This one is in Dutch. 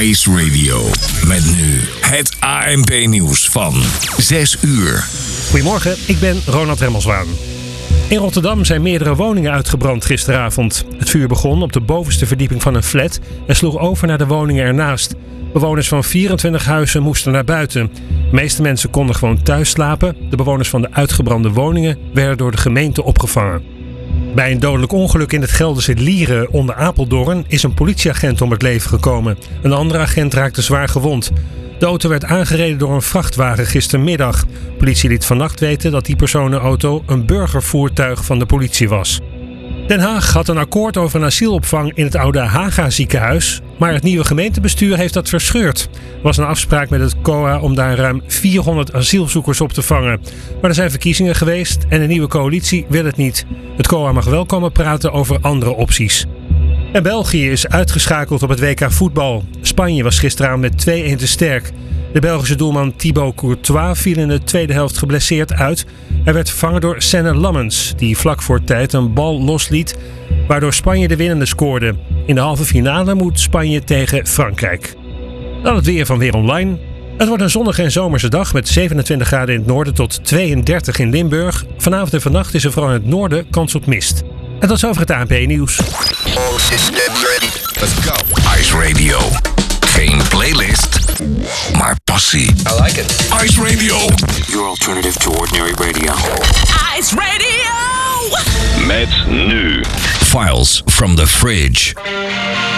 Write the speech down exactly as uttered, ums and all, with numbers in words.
Ice Radio. Met nu het A N P-nieuws van zes uur. Goedemorgen, ik ben Ronald Remmelswaan. In Rotterdam zijn meerdere woningen uitgebrand gisteravond. Het vuur begon op de bovenste verdieping van een flat en sloeg over naar de woningen ernaast. Bewoners van vierentwintig huizen moesten naar buiten. De meeste mensen konden gewoon thuis slapen. De bewoners van de uitgebrande woningen werden door de gemeente opgevangen. Bij een dodelijk ongeluk in het Gelderse Lieren onder Apeldoorn is een politieagent om het leven gekomen. Een andere agent raakte zwaar gewond. De auto werd aangereden door een vrachtwagen gistermiddag. De politie liet vannacht weten dat die personenauto een burgervoertuig van de politie was. Den Haag had een akkoord over een asielopvang in het oude Haga ziekenhuis, maar het nieuwe gemeentebestuur heeft dat verscheurd. Er was een afspraak met het C O A om daar ruim vierhonderd asielzoekers op te vangen. Maar er zijn verkiezingen geweest en de nieuwe coalitie wil het niet. Het C O A mag wel komen praten over andere opties. En België is uitgeschakeld op het W K voetbal. Spanje was gisteravond met twee-een te sterk. De Belgische doelman Thibaut Courtois viel in de tweede helft geblesseerd uit. Hij werd vervangen door Senne Lammens, die vlak voor tijd een bal losliet, waardoor Spanje de winnende scoorde. In de halve finale moet Spanje tegen Frankrijk. Dan het weer van Weer Online. Het wordt een zonnige en zomerse dag met zevenentwintig graden in het noorden tot tweeëndertig in Limburg. Vanavond en vannacht is er vooral in het noorden kans op mist. En tot zover het A N P-nieuws. All systems ready. Let's go. Ice Radio. Geen playlist, maar passie. I like it. Ice Radio. Your alternative to ordinary radio. Ice Radio! Met nu Files from the Fridge.